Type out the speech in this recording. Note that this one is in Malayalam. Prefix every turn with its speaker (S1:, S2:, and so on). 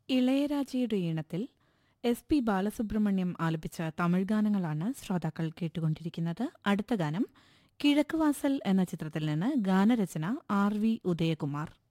S1: ഇളയരാജയുടെ ഈണത്തിൽ എസ് പി ബാലസുബ്രഹ്മണ്യം ആലപിച്ച തമിഴ് ഗാനങ്ങളാണ് ശ്രോതാക്കൾ കേട്ടുകൊണ്ടിരിക്കുന്നത്. അടുത്ത ഗാനം കിഴക്കുവാസൽ എന്ന ചിത്രത്തിൽ നിന്ന്. ഗാനരചന ആർ വി ഉദയകുമാർ.